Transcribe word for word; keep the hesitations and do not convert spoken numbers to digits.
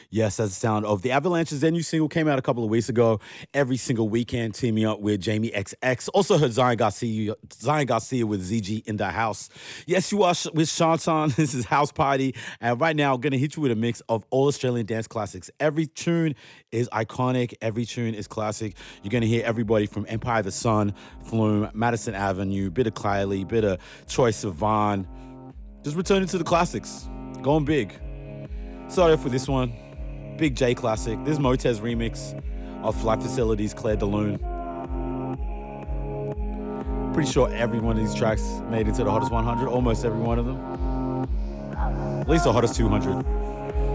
Yes, that's the sound of the Avalanches. Their new single came out a couple of weeks ago. Every single weekend, teaming up with Jamie X X. Also heard Zion Garcia, Zion Garcia with Z G in the house. Yes, you are sh- with Shanton. This is House Party. And right now, I'm going to hit you with a mix of all Australian dance classics. Every tune is iconic. Every tune is classic. You're going to hear everybody from Empire of the Sun, Flume, Madison Avenue, bit of Kylie, bit of Troye Sivan. Just returning to the classics. Going big. Started off with this one. Big J classic. This is Motez remix of Flight Facilities, Claire de Lune. Pretty sure every one of these tracks made it to the hottest one hundred. Almost every one of them. At least the hottest two hundred.